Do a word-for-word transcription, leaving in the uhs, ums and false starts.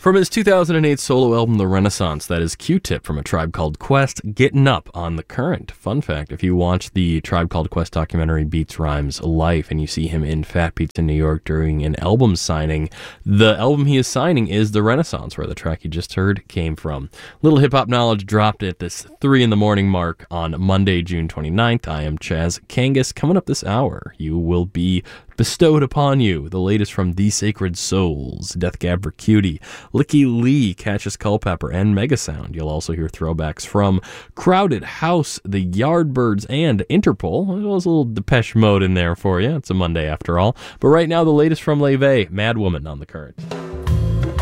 From his two thousand eight solo album, The Renaissance, that is Q-Tip from A Tribe Called Quest, Getting Up on The Current. Fun fact, if you watch the Tribe Called Quest documentary Beats Rhymes Life and you see him in Fat Pizza, New York during an album signing, the album he is signing is The Renaissance, where the track you just heard came from. Little hip-hop knowledge dropped at this three in the morning mark on Monday, June twenty-ninth. I am Chaz Kangas. Coming up this hour, you will be bestowed upon you the latest from The Sacred Souls, Death Cab for Cutie, Licky Lee, Cassius Culpepper, and Megasound. You'll also hear throwbacks from Crowded House, The Yardbirds, and Interpol. There's a little Depeche Mode in there for you. It's a Monday after all. But right now, the latest from Leve, Mad Woman on The Current.